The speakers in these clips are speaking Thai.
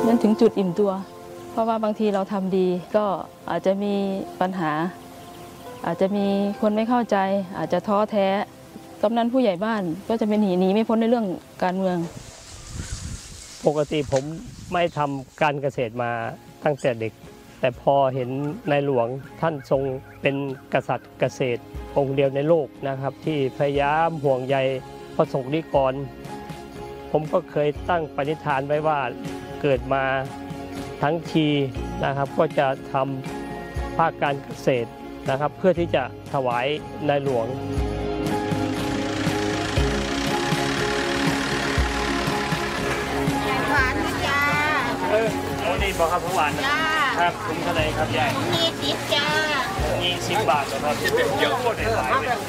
จนถึงจุดอิ่มตัวเพราะว่าบางทีเราทำดีก็อาจจะมีปัญหาอาจจะมีคนไม่เข้าใจอาจจะท้อแท้กำนันผู้ใหญ่บ้านก็จะเป็นหนีไม่พ้นในเรื่องการเมืองปกติผมไม่ทำการเกษตรมาตั้งแต่เด็กแต่พอเห็นในหลวงท่านทรงเป็นกษัตริย์เกษตรองค์เดียวในโลกนะครับที่พยายามห่วงใยประสบนิกรผมก็เคยตั้งปณิธานไว้ว่าเกิดมาทั้งทีนะครับก็จะทำภาคการเกษตรนะครับเพื่อที่จะถวายในหลวงหวานจ้าโอ้นี่บอกครับหวานจ้าครับคุณเท่าไหร่ครับยาย 20จ้า 20 บาทนะครับเดี๋ยวโคตรหลายเลย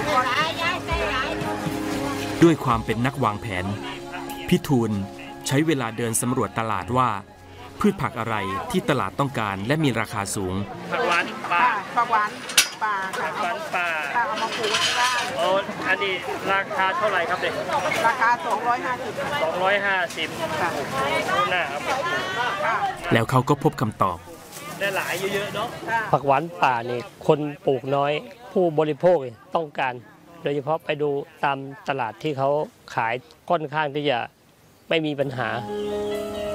ด้วยความเป็นนักวางแผนพี่ทูลใช้เวลาเดินสำรวจตลาดว่าพืชผักอะไรที่ตลาดต้องการและมีราคาสูงผักหวานป่าผักหวานป่าค่ะผักหวานป่าเอามาปลูกที่บ้านอันนี้ราคาเท่าไหร่ครับเด็กราคา250ค่ะน่าครับแล้วเขาก็พบคำตอบได้หลายเยอะๆเนาะผักหวานป่านี่คนปลูกน้อยผู้บริโภคต้องการโดยเฉพาะไปดูตามตลาดที่เขาขายค่อนข้างที่จะไม่มีปัญหา